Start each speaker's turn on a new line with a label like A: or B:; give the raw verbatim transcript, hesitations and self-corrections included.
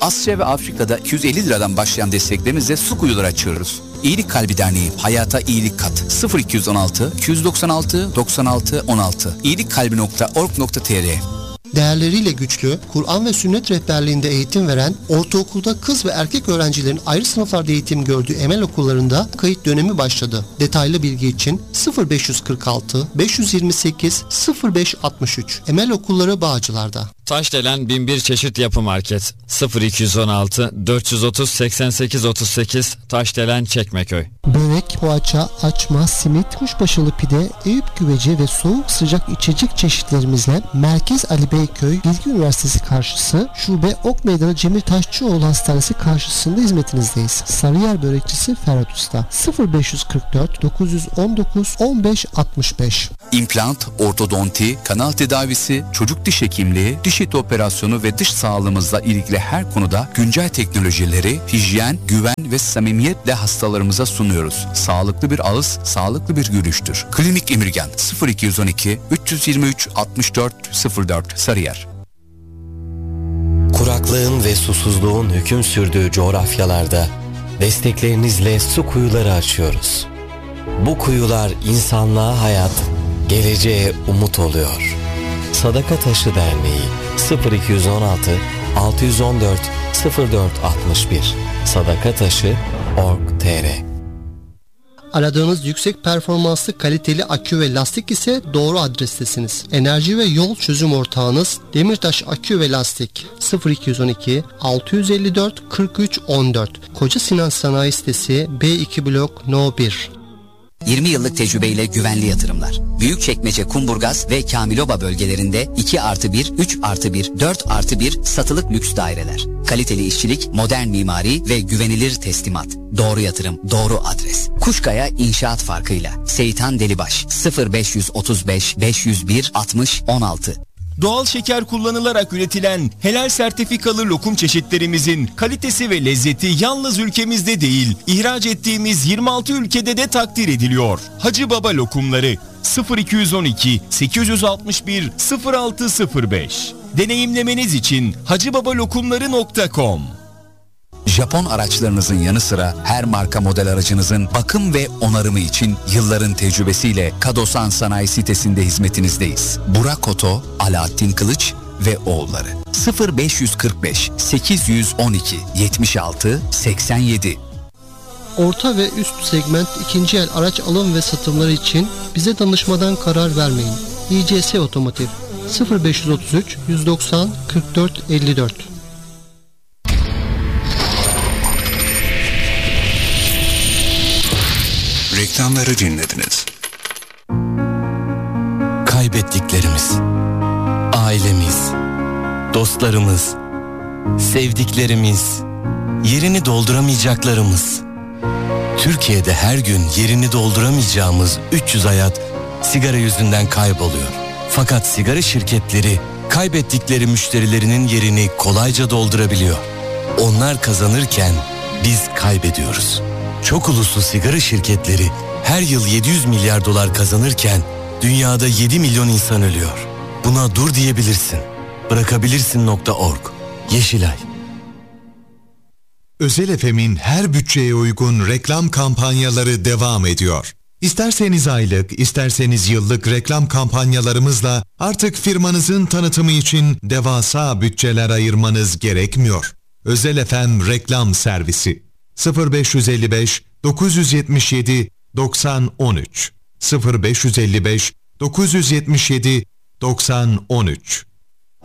A: Asya ve Afrika'da iki yüz elli liradan başlayan desteklerimizle su kuyuları açıyoruz. İyilik Kalbi Derneği, hayata iyilik kat. sıfır iki on altı iki yüz doksan altı doksan altı on altı iyilikkalbi nokta org nokta tr.
B: Değerleriyle güçlü, Kur'an ve sünnet rehberliğinde eğitim veren, ortaokulda kız ve erkek öğrencilerin ayrı sınıflarda eğitim gördüğü Emel Okullarında kayıt dönemi başladı. Detaylı bilgi için sıfır beş kırk altı beş yüz yirmi sekiz sıfır beş altmış üç Emel Okulları Bağcılar'da.
C: Taşdelen bin bir çeşit yapı market sıfır iki on altı dört yüz otuz seksen sekiz otuz sekiz Taşdelen Çekmeköy.
B: Börek, poğaça, açma, simit, kuşbaşılı pide, Eyüp güveci ve soğuk sıcak içecek çeşitlerimizle Merkez Ali Beyköy Bilgi Üniversitesi karşısı Şube Ok Meydanı Cemil Taşçıoğlu Hastanesi karşısında hizmetinizdeyiz. Sarıyer Börekçisi Ferhat Usta sıfır beş kırk dört dokuz yüz on dokuz on beş altmış beş.
A: İmplant, ortodonti, kanal tedavisi, çocuk diş hekimliği, diş eti operasyonu ve dış sağlığımızla ilgili her konuda güncel teknolojileri, hijyen, güven ve samimiyetle hastalarımıza sunuyoruz. Sağlıklı bir ağız, sağlıklı bir gülüştür. Klinik İmirgen sıfır iki on iki üç yüz yirmi üç altmış dört sıfır dört Sarıyer.
D: Kuraklığın ve susuzluğun hüküm sürdüğü coğrafyalarda desteklerinizle su kuyuları açıyoruz. Bu kuyular insanlığa hayat, geleceğe umut oluyor. Sadaka Taşı Derneği sıfır iki on altı altı yüz on dört sıfır dört altmış bir sadakataşı nokta org nokta tr.
B: Aradığınız yüksek performanslı kaliteli akü ve lastik ise doğru adrestesiniz. Enerji ve yol çözüm ortağınız Demirtaş Akü ve Lastik sıfır iki on iki altı yüz elli dört kırk üç on dört Koca Sinan Sanayi Sitesi B iki Blok No bir.
E: yirmi yıllık tecrübeyle güvenli yatırımlar. Büyükçekmece, Kumburgaz ve Kamiloba bölgelerinde iki artı bir, üç artı bir, dört artı bir satılık lüks daireler. Kaliteli işçilik, modern mimari ve güvenilir teslimat. Doğru yatırım, doğru adres. Kuşkaya İnşaat Farkıyla. Seyitan Delibaş sıfır beş otuz beş beş yüz bir altmış on altı.
F: Doğal şeker kullanılarak üretilen helal sertifikalı lokum çeşitlerimizin kalitesi ve lezzeti yalnız ülkemizde değil, ihraç ettiğimiz yirmi altı ülkede de takdir ediliyor. Hacı Baba lokumları sıfır iki on iki sekiz yüz altmış bir sıfır altı sıfır beş. Deneyimlemeniz için hacıbabalokumları nokta com.
A: Japon araçlarınızın yanı sıra her marka model aracınızın bakım ve onarımı için yılların tecrübesiyle Kadosan Sanayi Sitesi'nde hizmetinizdeyiz. Burak Oto, Alaaddin Kılıç ve oğulları. sıfır beş kırk beş sekiz yüz on iki yetmiş altı seksen yedi.
B: Orta ve üst segment ikinci el araç alım ve satımları için bize danışmadan karar vermeyin. İ C S Otomotiv sıfır beş otuz üç yüz doksan kırk dört elli dört.
G: Reklamları dinlediniz.
D: Kaybettiklerimiz, ailemiz, dostlarımız, sevdiklerimiz, yerini dolduramayacaklarımız. Türkiye'de her gün yerini dolduramayacağımız üç yüz hayat sigara yüzünden kayboluyor. Fakat sigara şirketleri kaybettikleri müşterilerinin yerini kolayca doldurabiliyor. Onlar kazanırken biz kaybediyoruz. Çok uluslu sigara şirketleri her yıl yedi yüz milyar dolar kazanırken dünyada yedi milyon insan ölüyor. Buna dur diyebilirsin. Bırakabilirsin nokta org. Yeşilay.
H: Özel F M'in her bütçeye uygun reklam kampanyaları devam ediyor. İsterseniz aylık, isterseniz yıllık reklam kampanyalarımızla artık firmanızın tanıtımı için devasa bütçeler ayırmanız gerekmiyor. Özel F M Reklam Servisi sıfır beş elli beş dokuz yedi yedi doksan on üç sıfır beş elli beş dokuz yedi yedi doksan on üç.